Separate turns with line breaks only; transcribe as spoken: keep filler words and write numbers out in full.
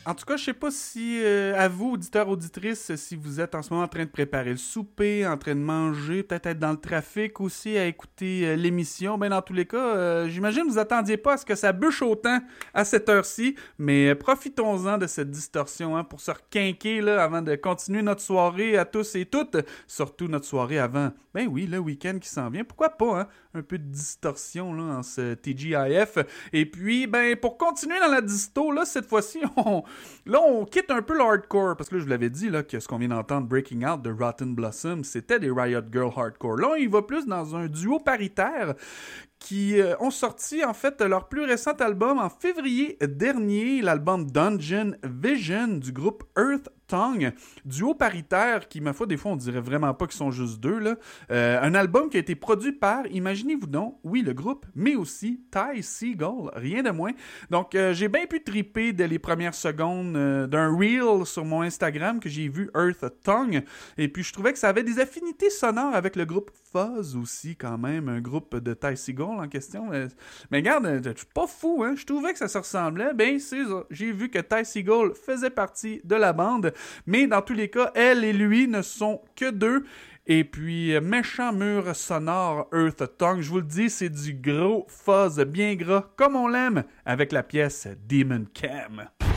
En tout cas, je sais pas si, euh, à vous, auditeurs, auditrices, si vous êtes en ce moment en train de préparer le souper, en train de manger, peut-être être dans le trafic aussi, à écouter euh, l'émission. Ben, dans tous les cas, euh, j'imagine que vous attendiez pas à ce que ça bûche autant à cette heure-ci, mais euh, profitons-en de cette distorsion hein, pour se requinquer là, avant de continuer notre soirée à tous et toutes. Surtout notre soirée avant, ben oui, le week-end qui s'en vient. Pourquoi pas, hein? Un peu de distorsion là, en ce T G I F. Et puis, ben, pour continuer dans la disto, là, cette fois-ci, on... Là, on quitte un peu le hardcore, parce que là, je vous l'avais dit, là, que ce qu'on vient d'entendre, Breaking Out de Rotten Blossom, c'était des Riot Girl hardcore. Là, il va plus dans un duo paritaire qui euh, ont sorti, en fait, leur plus récent album en février dernier, l'album Dungeon Vision du groupe Earth Tongue, duo paritaire qui, ma foi, des fois, on dirait vraiment pas qu'ils sont juste deux, là. Euh, un album qui a été produit par, imaginez-vous donc, oui, le groupe, mais aussi Ty Segall, rien de moins. Donc, euh, j'ai bien pu triper dès les premières secondes euh, d'un reel sur mon Instagram que j'ai vu Earth Tongue, et puis je trouvais que ça avait des affinités sonores avec le groupe Fuzz aussi, quand même, un groupe de Ty Segall en question. Mais, mais regarde, je suis pas fou, hein, je trouvais que ça se ressemblait, ben c'est ça. J'ai vu que Ty Segall faisait partie de la bande, mais dans tous les cas, elle et lui ne sont que deux. Et puis, méchant mur sonore Earth Tongue, je vous le dis, c'est du gros fuzz bien gras, comme on l'aime, avec la pièce Demon Cam.